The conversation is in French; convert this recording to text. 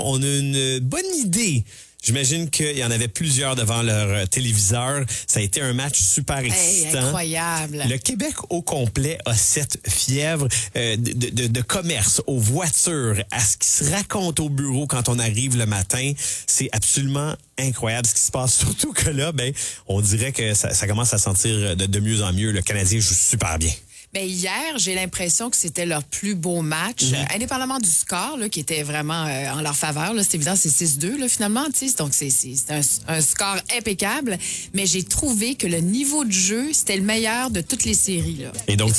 On a une bonne idée. J'imagine qu'il y en avait plusieurs devant leur téléviseur. Ça a été un match super excitant. Incroyable. Le Québec au complet a cette fièvre de commerce, aux voitures, à ce qui se raconte au bureau quand on arrive le matin. C'est absolument incroyable ce qui se passe. Surtout que là, on dirait que ça commence à sentir de mieux en mieux. Le Canadien joue super bien. Ben hier, j'ai l'impression que c'était leur plus beau match, indépendamment du score là, qui était vraiment en leur faveur. C'est évident, c'est 6-2 là, finalement. Donc, c'est un score impeccable. Mais j'ai trouvé que le niveau de jeu, c'était le meilleur de toutes les séries. Là. Et donc,